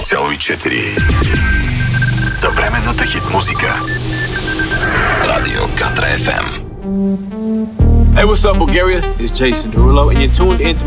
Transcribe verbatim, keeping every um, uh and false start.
цяло и четири. Съвременната хит музика. Радио Катра еф ем. Hey, what's up, Bulgaria? It's Jason Derulo, and you're tuned in to